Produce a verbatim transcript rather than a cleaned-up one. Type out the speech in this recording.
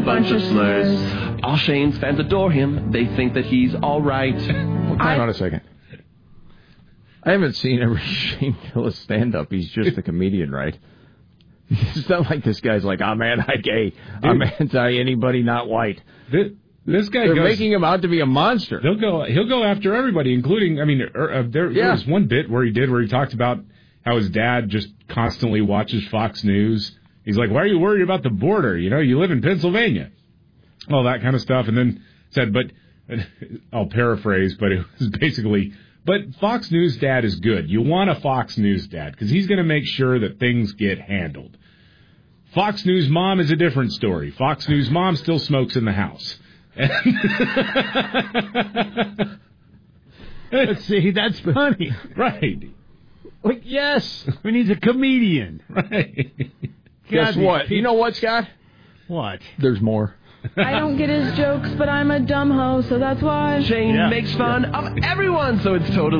bunch of slurs. All Shane's fans adore him. They think that he's all right. Well, hang on a second. I haven't seen every Shane Gillis stand-up. He's just a comedian, right? It's not like this guy's like, I'm anti-gay. I'm anti-anybody not white. This, this guy They're goes, making him out to be a monster. He'll go, he'll go after everybody, including, I mean, uh, there, yeah. there was one bit where he did where he talked about how his dad just constantly watches Fox News. He's like, why are you worried about the border? You know, you live in Pennsylvania. All that kind of stuff. And then said, but, I'll paraphrase, but it was basically, but Fox News dad is good. You want a Fox News dad because he's going to make sure that things get handled. Fox News mom is a different story. Fox News mom still smokes in the house. Let's see, that's funny. Right. Like, yes, when he's a comedian. Right. Guess what? You know what, Scott? What? There's more. I don't get his jokes, but I'm a dumb hoe, so that's why. Shane yeah. makes fun yeah. of everyone, so it's totally